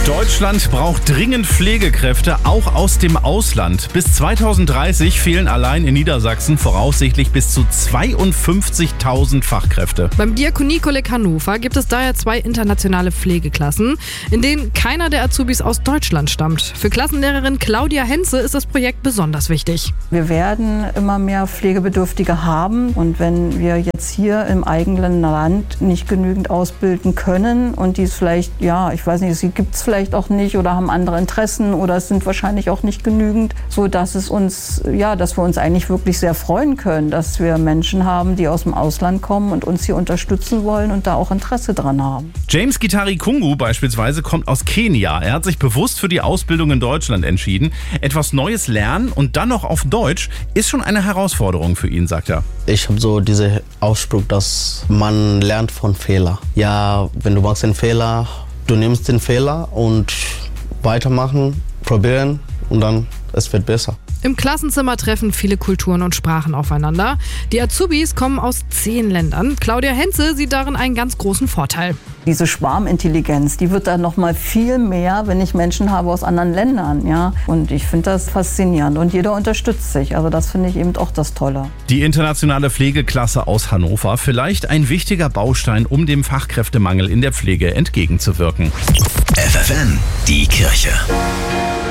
Deutschland braucht dringend Pflegekräfte, auch aus dem Ausland. Bis 2030 fehlen allein in Niedersachsen voraussichtlich bis zu 52.000 Fachkräfte. Beim Diakoniekolleg Hannover gibt es daher 2 internationale Pflegeklassen, in denen keiner der Azubis aus Deutschland stammt. Für Klassenlehrerin Claudia Henze ist das Projekt besonders wichtig. Wir werden immer mehr Pflegebedürftige haben und wenn wir jetzt hier im eigenen Land nicht genügend ausbilden können und die es vielleicht, ich weiß nicht, sie gibt es vielleicht auch nicht oder haben andere Interessen oder es sind wahrscheinlich auch nicht genügend, so dass es uns, dass wir uns eigentlich wirklich sehr freuen können, dass wir Menschen haben, die aus dem Ausland kommen und uns hier unterstützen wollen und da auch Interesse dran haben. James Gitari Kungu beispielsweise kommt aus Kenia. Er hat sich bewusst für die Ausbildung in Deutschland entschieden. Etwas Neues lernen und dann noch auf Deutsch ist schon eine Herausforderung für ihn, sagt er. Ich habe so diesen Ausspruch, dass man lernt von Fehlern. Ja, wenn du machst einen Fehler, du nimmst den Fehler und weitermachen, probieren und dann es wird besser. Im Klassenzimmer treffen viele Kulturen und Sprachen aufeinander. Die Azubis kommen aus 10 Ländern. Claudia Henze sieht darin einen ganz großen Vorteil. Diese Schwarmintelligenz, die wird dann noch mal viel mehr, wenn ich Menschen habe aus anderen Ländern. Und ich finde das faszinierend und jeder unterstützt sich. Also das finde ich eben auch das Tolle. Die internationale Pflegeklasse aus Hannover, vielleicht ein wichtiger Baustein, um dem Fachkräftemangel in der Pflege entgegenzuwirken. FFN, die Kirche.